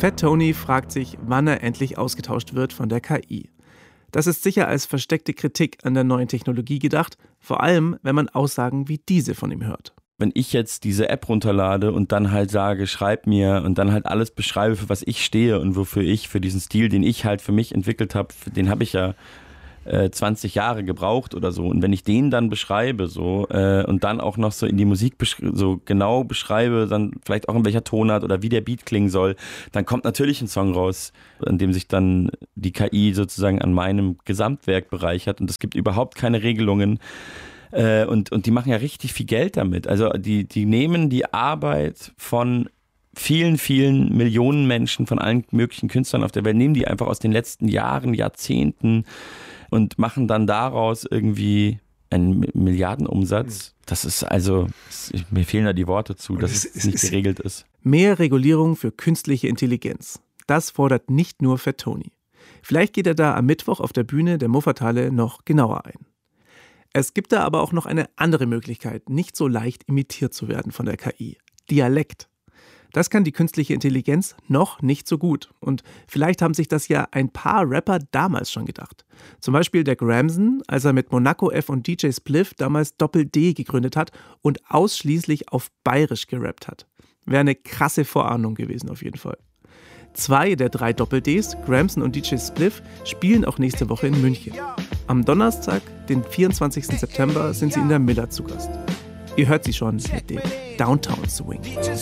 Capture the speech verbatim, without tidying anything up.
Fat Tony fragt sich, wann er endlich ausgetauscht wird von der K I. Das ist sicher als versteckte Kritik an der neuen Technologie gedacht, vor allem, wenn man Aussagen wie diese von ihm hört. Wenn ich jetzt diese App runterlade und dann halt sage, schreib mir und dann halt alles beschreibe, für was ich stehe und wofür ich, für diesen Stil, den ich halt für mich entwickelt habe, den habe ich ja äh, zwanzig Jahre gebraucht oder so. Und wenn ich den dann beschreibe so äh, und dann auch noch so in die Musik besch- so genau beschreibe, dann vielleicht auch in welcher Tonart oder wie der Beat klingen soll, dann kommt natürlich ein Song raus, an dem sich dann die K I sozusagen an meinem Gesamtwerk bereichert. Und es gibt überhaupt keine Regelungen. Äh, und, und die machen ja richtig viel Geld damit. Also die, die nehmen die Arbeit von vielen, vielen Millionen Menschen, von allen möglichen Künstlern auf der Welt, nehmen die einfach aus den letzten Jahren, Jahrzehnten und machen dann daraus irgendwie einen Milliardenumsatz. Das ist also, mir fehlen da die Worte zu, dass es, es nicht geregelt ist. Mehr Regulierung für künstliche Intelligenz. Das fordert nicht nur Fat Tony. Vielleicht geht er da am Mittwoch auf der Bühne der Muffatale noch genauer ein. Es gibt da aber auch noch eine andere Möglichkeit, nicht so leicht imitiert zu werden von der K I. Dialekt. Das kann die künstliche Intelligenz noch nicht so gut. Und vielleicht haben sich das ja ein paar Rapper damals schon gedacht. Zum Beispiel der Gramson, als er mit Monaco F und D J Spliff damals Doppel-D gegründet hat und ausschließlich auf Bayerisch gerappt hat. Wäre eine krasse Vorahnung gewesen auf jeden Fall. Zwei der drei Doppel-Ds, Gramson und D J Spliff, spielen auch nächste Woche in München. Am Donnerstag, den vierundzwanzigsten September, sind sie in der Miller zu Gast. Ihr hört sie schon mit dem Downtown Swing.